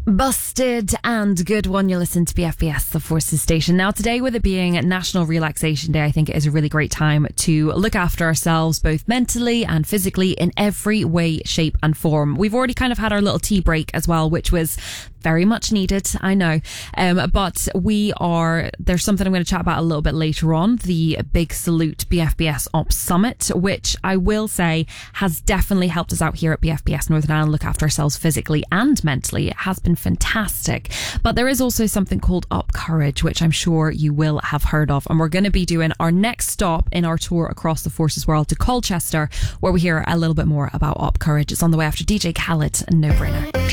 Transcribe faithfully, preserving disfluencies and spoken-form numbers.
Busted and good one. You listen to B F B S, the Forces Station. Now, today, with it being National Relaxation Day, I think it is a really great time to look after ourselves, both mentally and physically, in every way, shape and form. We've already kind of had our little tea break as well, which was very much needed, I know. Um, but we are, there's something I'm going to chat about a little bit later on, the Big Salute B F B S Ops Summit, which I will say has definitely helped us out here at B F B S Northern Ireland look after ourselves physically and mentally. It has been fantastic. But there is also something called Up Courage, which I'm sure you will have heard of. And we're going to be doing our next stop in our tour across the Forces world to Colchester, where we hear a little bit more about Up Courage. It's on the way after D J Khaled and No Brainer.